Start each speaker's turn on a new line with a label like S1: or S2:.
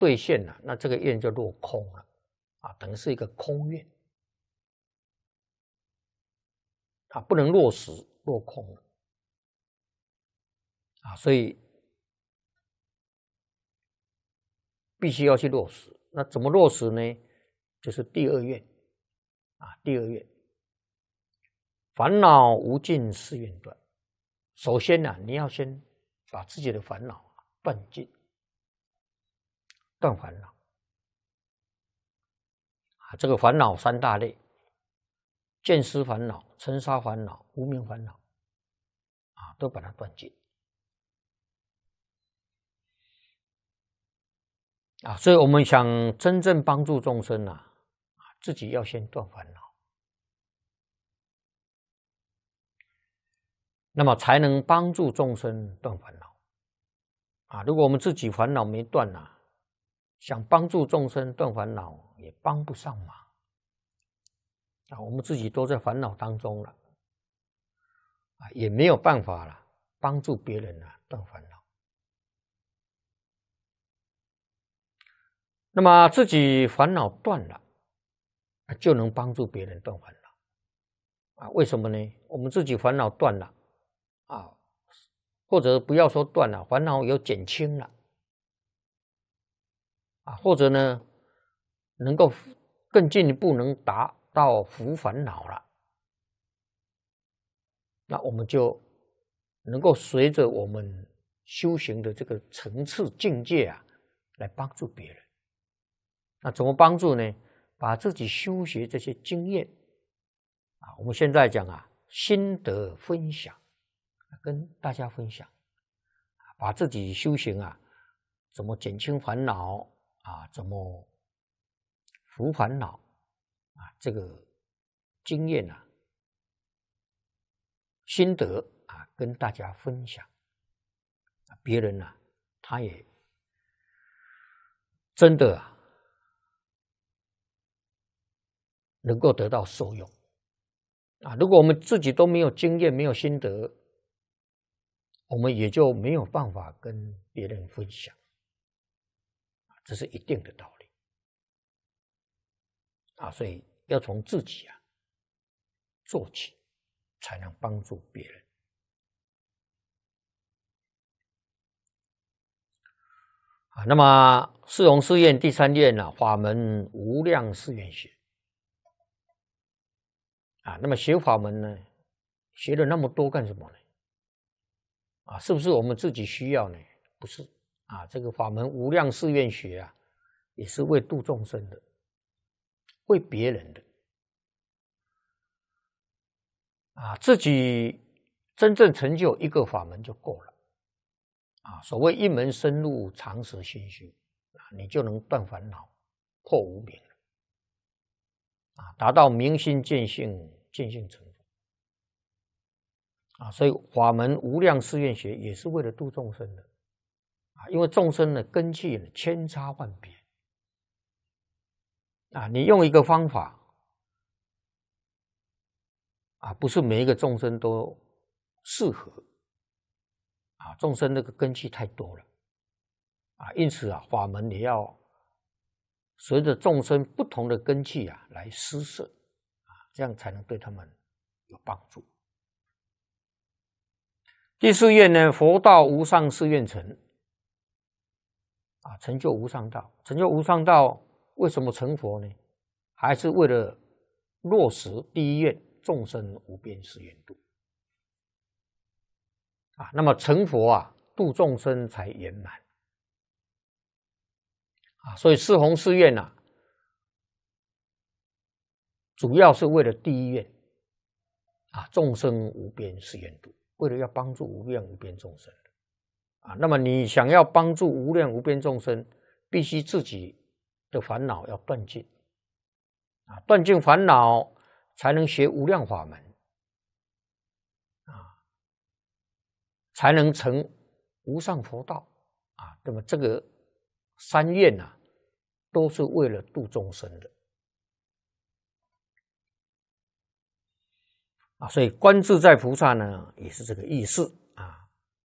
S1: 兑现了，那这个愿就落空了啊，等于是一个空愿啊，不能落实，落空了啊，所以必须要去落实。那怎么落实呢？就是第二愿啊，第二愿，烦恼无尽誓愿断。首先呢，你要先把自己的烦恼断尽，断烦恼啊。这个烦恼三大类：见思烦恼、尘沙烦恼、无明烦恼啊，都把它断尽啊。所以我们想真正帮助众生啊，自己要先断烦恼，那么才能帮助众生断烦恼啊。如果我们自己烦恼没断啊，想帮助众生断烦恼也帮不上忙啊。我们自己都在烦恼当中了啊，也没有办法了帮助别人啊断烦恼。那么自己烦恼断了，就能帮助别人断烦恼啊。为什么呢？我们自己烦恼断了啊，或者不要说断了，烦恼有减轻了啊，或者呢，能够更进一步能达到伏烦恼了，那我们就能够随着我们修行的这个层次境界啊，来帮助别人。那怎么帮助呢？把自己修学这些经验啊，我们现在讲啊，心得分享，跟大家分享，把自己修行啊，怎么减轻烦恼啊，怎么伏烦恼啊，这个经验啊，心得啊，跟大家分享，别人啊，他也真的啊，能够得到受用啊。如果我们自己都没有经验，没有心得，我们也就没有办法跟别人分享，这是一定的道理啊。所以要从自己啊做起，才能帮助别人啊。那么四弘誓愿第三愿呢，法门无量誓愿学啊。那么学法门呢，学了那么多干什么呢？啊，是不是我们自己需要呢？不是啊，这个法门无量誓愿学啊，也是为度众生的，为别人的啊。自己真正成就一个法门就够了啊。所谓一门深入，长时熏修啊，你就能断烦恼，破无明了啊，达到明心见性，见性成佛啊。所以法门无量誓愿学也是为了度众生的啊，因为众生的根器呢千差万别啊，你用一个方法啊，不是每一个众生都适合啊，众生那个根器太多了啊，因此啊，法门也要随着众生不同的根器啊来施设啊，这样才能对他们有帮助。第四愿呢，佛道无上誓愿成啊，成就无上道。成就无上道，为什么成佛呢？还是为了落实第一愿，众生无边誓愿度啊。那么成佛啊，度众生才圆满啊。所以四弘誓愿啊，主要是为了第一愿啊，众生无边誓愿度，为了要帮助无量无边众生啊。那么你想要帮助无量无边众生，必须自己的烦恼要断尽啊，断尽烦恼才能学无量法门啊，才能成无上佛道啊。那么这个三愿啊，都是为了度众生的啊。所以观自在菩萨呢，也是这个意思